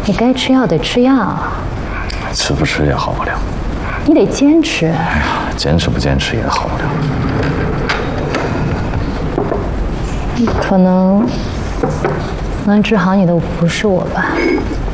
你该吃药得吃药， 吃不吃也好不了。 你得坚持。 哎呀，坚持不坚持也好不了。 可能能治好你的不是我吧？